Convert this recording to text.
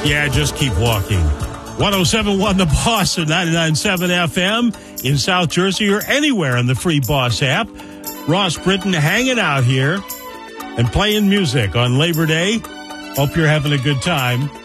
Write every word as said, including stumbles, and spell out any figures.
Yeah, just keep walking. one oh seven point one The Boss at ninety-nine point seven F M in South Jersey or anywhere on the free Boss app. Ross Britton hanging out here and playing music on Labor Day. Hope you're having a good time.